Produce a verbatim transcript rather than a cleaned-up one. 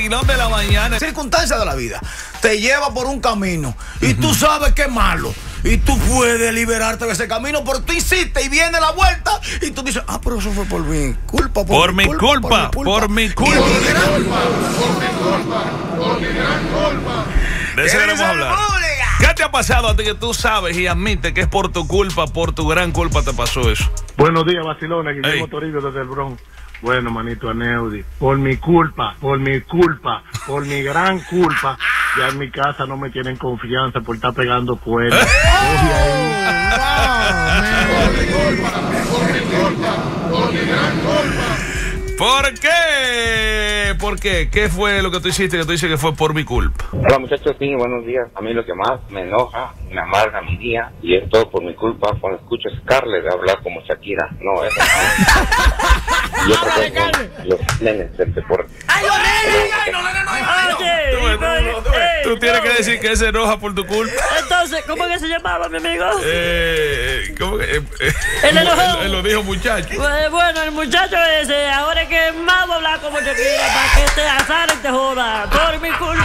De la mañana. Circunstancias de la vida te lleva por un camino y uh-huh. tú sabes que es malo y tú puedes liberarte de ese camino, pero tú hiciste y viene la vuelta y tú dices, ah, pero eso fue por mi culpa, por, por, mi, mi culpa, culpa, por mi culpa, por mi culpa, por mi culpa, por mi gran culpa. De eso queremos hablar. ¿Qué te ha pasado a ti que tú sabes y admite que es por tu culpa, por tu gran culpa te pasó eso? Buenos días, Basilona, Guillermo Toribio desde el Bronx. Bueno, manito Aneudi, por mi culpa, por mi culpa, por mi gran culpa, ya en mi casa no me tienen confianza por estar pegando cuernos. Por mi culpa, por mi culpa, por mi gran culpa. ¿Por qué? ¿Por qué? ¿Qué fue lo que tú hiciste que tú dices que fue por mi culpa? Hola muchachos, sí, buenos días. A mí lo que más me enoja, me amarga mi día, y es todo por mi culpa cuando escucho a Scarlett hablar como Shakira. No, eso no. Y otra cosa son los nenes del deporte. ¡Ay, los nenes! ¡Ay, los nenes no hay! Tú tienes que decir que se enoja por tu culpa. Entonces, ¿cómo que se llamaba mi amigo? Eh, ¿cómo que? Eh, eh, el enojado. Él, él lo dijo, muchacho. Bueno, el muchacho ese, ahora es que más va a hablar como Shakira, para que te azar y te joda. Por mi culpa.